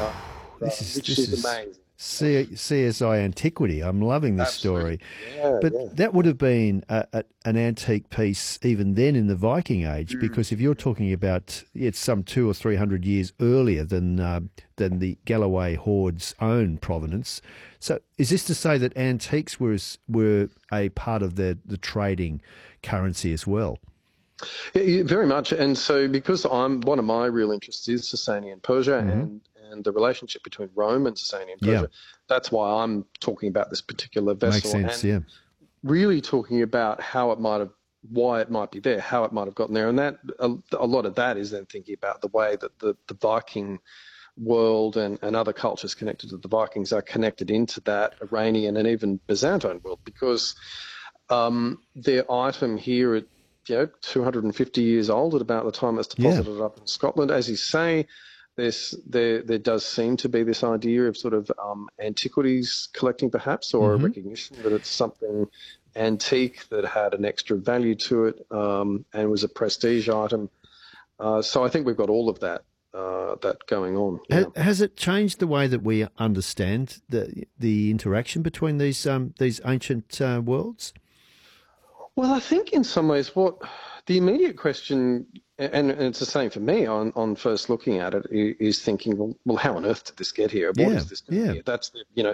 This which this is is amazing. CSI Antiquity. I'm loving this Absolutely. story. Yeah, But yeah. that would have been an antique piece even then in the Viking Age, Mm. because if you're talking about it's some 200 or 300 years earlier than the Galloway Horde's own provenance. So is this to say that antiques were a part of the trading currency as well? Yeah, yeah, very much. And so, because one of my real interests is Sasanian Persia Hmm. and the relationship between Rome and Sasanian Yeah, Persia, that's why I'm talking about this particular makes vessel sense. and Yeah. really talking about why it might be there, how it might have gotten there. And a lot of that is then thinking about the way that the Viking world and other cultures connected to the Vikings are connected into that Iranian and even Byzantine world, because their item here at 250 years old at about the time it's Yeah. deposited up in Scotland. As you say, there does seem to be this idea of sort of antiquities collecting, perhaps, or a Hmm. recognition that it's something antique that had an extra value to it, and was a prestige item. So I think we've got all of that going on. Yeah. Has it changed the way that we understand the interaction between these ancient worlds? Well, I think in some ways, what the immediate question, and it's the same for me on first looking at it, is thinking, well, how on earth did this get here? What Yeah, is this doing yeah. here? That's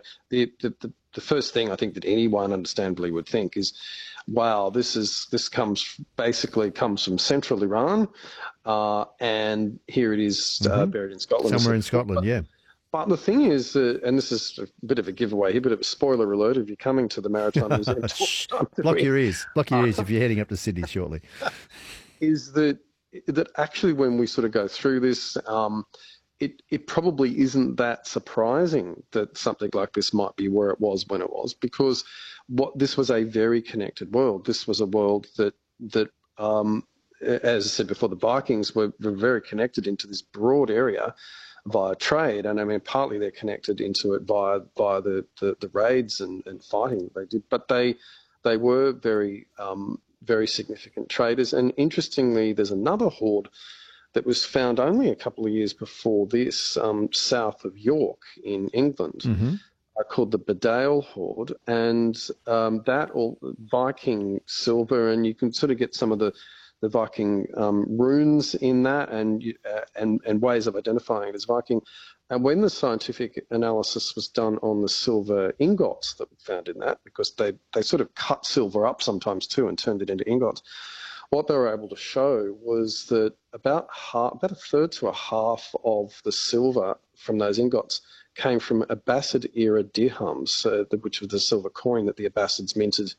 the first thing I think that anyone understandably would think is, wow, this comes from central Iran, and here it is Hmm. buried in Scotland. Somewhere in Scotland, yeah. But the thing is, and this is a bit of a giveaway here, bit of a spoiler alert if you're coming to the Maritime Museum Shh. sometime this Block week, your ears. Block your uh, ears if you're heading up to Sydney shortly. is that actually when we sort of go through this, it probably isn't that surprising that something like this might be where it was when it was, because this was a very connected world. This was a world that as I said before, the Vikings were very connected into this broad area via trade, and I mean partly they're connected into it via the raids and fighting they did, but they were very significant traders. And interestingly, there's another hoard that was found only a couple of years before this, south of York in England, Hmm. called the Bedale hoard, and that all Viking silver, and you can sort of get some of the Viking runes in that, and ways of identifying it as Viking. And when the scientific analysis was done on the silver ingots that were found in that, because they sort of cut silver up sometimes too and turned it into ingots, what they were able to show was that about a third to a half of the silver from those ingots came from Abbasid era dirhams, which was the silver coin that the Abbasids minted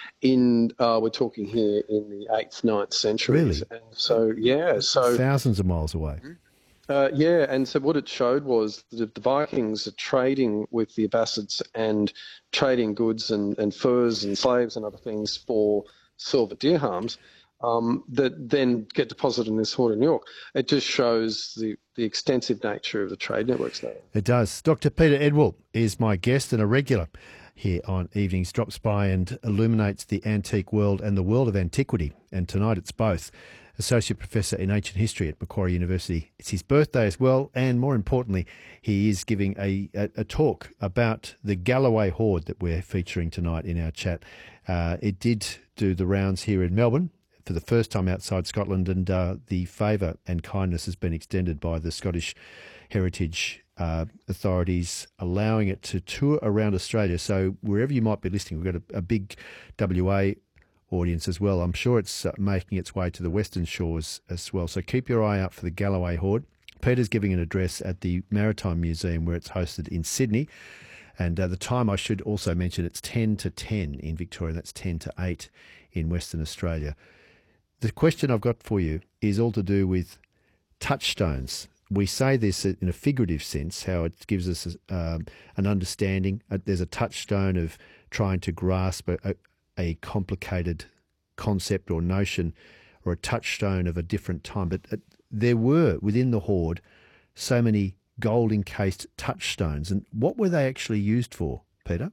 we're talking here in the 8th, ninth centuries. Really? And so, yeah, Thousands of miles away. yeah, and so what it showed was that the Vikings are trading with the Abbasids and trading goods and furs and slaves and other things for silver dirhams, that then get deposited in this hoard in New York. It just shows the extensive nature of the trade networks there. It does. Dr. Peter Edwell is my guest and a regular here on Evenings, drops by and illuminates the antique world and the world of antiquity. And tonight it's both. Associate Professor in Ancient History at Macquarie University. It's his birthday as well, and more importantly, he is giving a talk about the Galloway Hoard that we're featuring tonight in our chat. It did do the rounds here in Melbourne for the first time outside Scotland, and the favour and kindness has been extended by the Scottish Heritage authorities, allowing it to tour around Australia. So wherever you might be listening, we've got a big WA audience as well. I'm sure it's making its way to the Western Shores as well. So keep your eye out for the Galloway Hoard. Peter's giving an address at the Maritime Museum where it's hosted in Sydney. And the time, I should also mention, it's 10 to 10 in Victoria. That's 10 to 8 in Western Australia. The question I've got for you is all to do with touchstones. We say this in a figurative sense, how it gives us an understanding. There's a touchstone of trying to grasp a complicated concept or notion, or a touchstone of a different time. But there were, within the hoard, so many gold-encased touchstones. And what were they actually used for, Peter?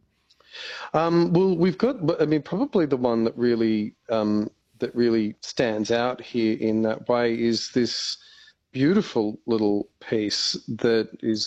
Well, we've got, I mean, probably the one that really stands out here in that way is this beautiful little piece that is